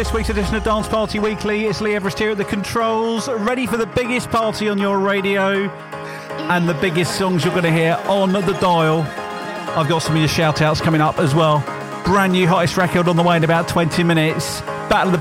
This week's edition of Dance Party Weekly. It's Lee Everest here at the controls, ready for the biggest party on your radio and the biggest songs you're going to hear on the dial. I've got some of your shout-outs coming up as well. Brand new hottest record on the way in about 20 minutes. Battle of the